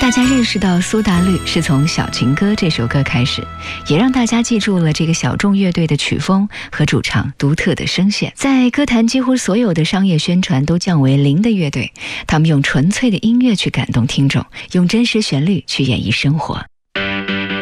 大家认识到苏打绿是从《小情歌》这首歌开始，也让大家记住了这个小众乐队的曲风和主唱独特的声线。在歌坛几乎所有的商业宣传都降为零的乐队，他们用纯粹的音乐去感动听众，用真实旋律去演绎生活。